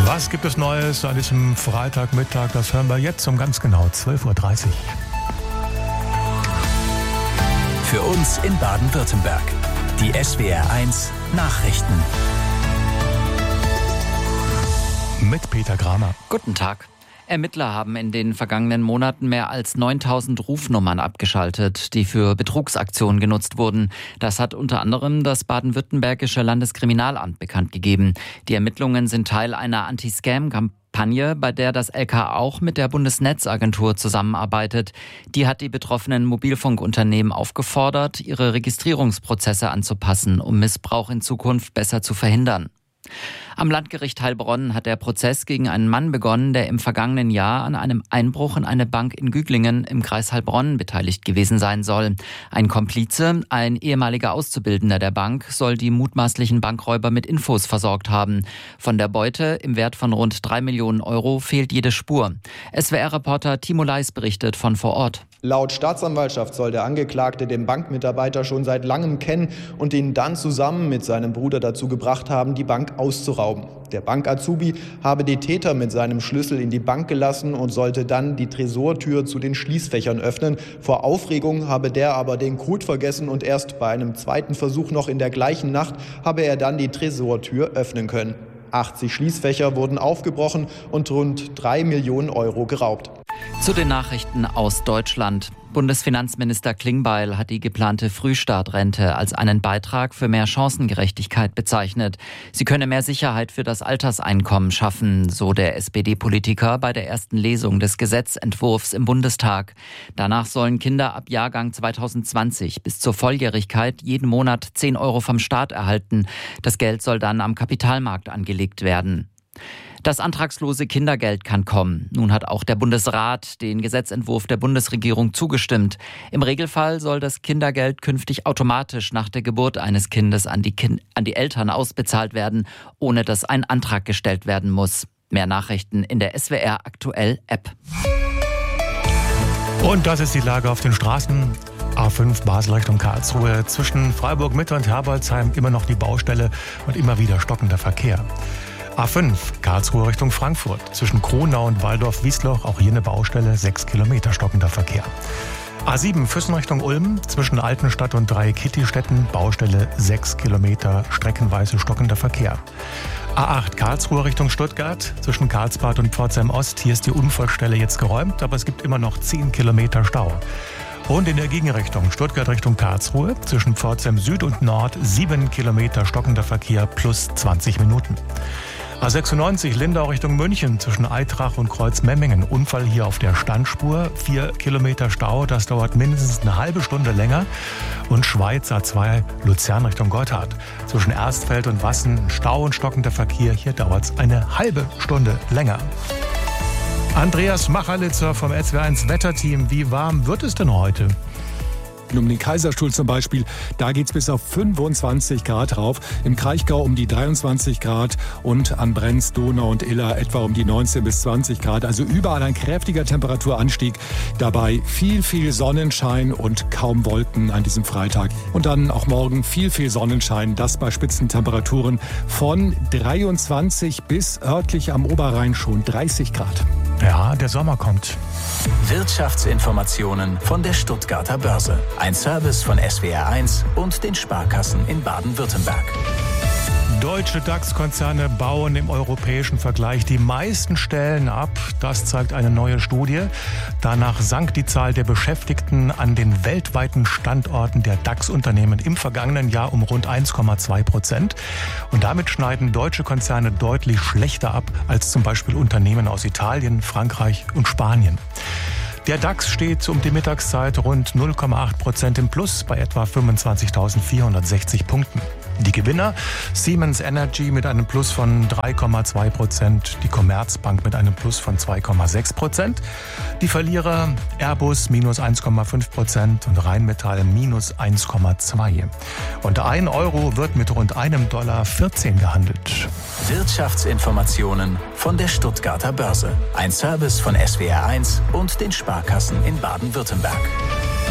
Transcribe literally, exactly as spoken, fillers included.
Was gibt es Neues an diesem Freitagmittag? Das hören wir jetzt um ganz genau zwölf Uhr dreißig. Für uns in Baden-Württemberg. Die S W R eins Nachrichten. Mit Peter Kramer. Guten Tag. Ermittler haben in den vergangenen Monaten mehr als neuntausend Rufnummern abgeschaltet, die für Betrugsaktionen genutzt wurden. Das hat unter anderem das baden-württembergische Landeskriminalamt bekannt gegeben. Die Ermittlungen sind Teil einer Anti-Scam-Kampagne, bei der das L K auch mit der Bundesnetzagentur zusammenarbeitet. Die hat die betroffenen Mobilfunkunternehmen aufgefordert, ihre Registrierungsprozesse anzupassen, um Missbrauch in Zukunft besser zu verhindern. Am Landgericht Heilbronn hat der Prozess gegen einen Mann begonnen, der im vergangenen Jahr an einem Einbruch in eine Bank in Güglingen im Kreis Heilbronn beteiligt gewesen sein soll. Ein Komplize, ein ehemaliger Auszubildender der Bank, soll die mutmaßlichen Bankräuber mit Infos versorgt haben. Von der Beute im Wert von rund drei Millionen Euro fehlt jede Spur. S W R-Reporter Timo Leis berichtet von vor Ort. Laut Staatsanwaltschaft soll der Angeklagte den Bankmitarbeiter schon seit langem kennen und ihn dann zusammen mit seinem Bruder dazu gebracht haben, die Bank auszurauben. Der Bank-Azubi habe die Täter mit seinem Schlüssel in die Bank gelassen und sollte dann die Tresortür zu den Schließfächern öffnen. Vor Aufregung habe der aber den Code vergessen und erst bei einem zweiten Versuch noch in der gleichen Nacht habe er dann die Tresortür öffnen können. achtzig Schließfächer wurden aufgebrochen und rund drei Millionen Euro geraubt. Zu den Nachrichten aus Deutschland. Bundesfinanzminister Klingbeil hat die geplante Frühstartrente als einen Beitrag für mehr Chancengerechtigkeit bezeichnet. Sie könne mehr Sicherheit für das Alterseinkommen schaffen, so der S P D-Politiker bei der ersten Lesung des Gesetzentwurfs im Bundestag. Danach sollen Kinder ab Jahrgang zweitausendzwanzig bis zur Volljährigkeit jeden Monat zehn Euro vom Staat erhalten. Das Geld soll dann am Kapitalmarkt angelegt werden. Das antragslose Kindergeld kann kommen. Nun hat auch der Bundesrat den Gesetzentwurf der Bundesregierung zugestimmt. Im Regelfall soll das Kindergeld künftig automatisch nach der Geburt eines Kindes an die, kind- an die Eltern ausbezahlt werden, ohne dass ein Antrag gestellt werden muss. Mehr Nachrichten in der S W R Aktuell App. Und das ist die Lage auf den Straßen. A fünf Basel Richtung Karlsruhe. Zwischen Freiburg-Mitte und Herbolzheim immer noch die Baustelle und immer wieder stockender Verkehr. A fünf Karlsruhe Richtung Frankfurt. Zwischen Kronau und Waldorf-Wiesloch auch hier eine Baustelle, sechs Kilometer stockender Verkehr. A sieben Füssen Richtung Ulm. Zwischen Altenstadt und drei Kittistädten Baustelle, sechs Kilometer streckenweise stockender Verkehr. A acht Karlsruhe Richtung Stuttgart. Zwischen Karlsbad und Pforzheim Ost. Hier ist die Unfallstelle jetzt geräumt, aber es gibt immer noch zehn Kilometer Stau. Und in der Gegenrichtung Stuttgart Richtung Karlsruhe. Zwischen Pforzheim Süd und Nord sieben Kilometer stockender Verkehr plus zwanzig Minuten. A sechsundneunzig Lindau Richtung München zwischen Eitrach und Kreuzmemmingen. Unfall hier auf der Standspur. Vier Kilometer Stau, das dauert mindestens eine halbe Stunde länger. Und Schweiz A zwei Luzern Richtung Gotthard. Zwischen Erstfeld und Wassen Stau und stockender Verkehr. Hier dauert es eine halbe Stunde länger. Andreas Machalitzer vom S W R eins Wetterteam. Wie warm wird es denn heute? Um den Kaiserstuhl zum Beispiel, da geht's bis auf fünfundzwanzig Grad rauf. Im Kraichgau um die dreiundzwanzig Grad und an Brenz, Donau und Iller etwa um die neunzehn bis zwanzig Grad. Also überall ein kräftiger Temperaturanstieg. Dabei viel, viel Sonnenschein und kaum Wolken an diesem Freitag. Und dann auch morgen viel, viel Sonnenschein. Das bei Spitzentemperaturen von dreiundzwanzig bis örtlich am Oberrhein schon dreißig Grad. Ja, der Sommer kommt. Wirtschaftsinformationen von der Stuttgarter Börse. Ein Service von S W R eins und den Sparkassen in Baden-Württemberg. Deutsche DAX-Konzerne bauen im europäischen Vergleich die meisten Stellen ab. Das zeigt eine neue Studie. Danach sank die Zahl der Beschäftigten an den weltweiten Standorten der DAX-Unternehmen im vergangenen Jahr um rund eins Komma zwei Prozent. Und damit schneiden deutsche Konzerne deutlich schlechter ab als zum Beispiel Unternehmen aus Italien, Frankreich und Spanien. Der DAX steht um die Mittagszeit rund null Komma acht Prozent im Plus bei etwa fünfundzwanzigtausendvierhundertsechzig Punkten. Die Gewinner Siemens Energy mit einem Plus von drei Komma zwei Prozent, die Commerzbank mit einem Plus von zwei Komma sechs Prozent, die Verlierer Airbus minus eins Komma fünf Prozent und Rheinmetall minus eins Komma zwei. Und ein Euro wird mit rund einem Dollar vierzehn gehandelt. Wirtschaftsinformationen von der Stuttgarter Börse. Ein Service von S W R eins und den Sparkassen in Baden-Württemberg.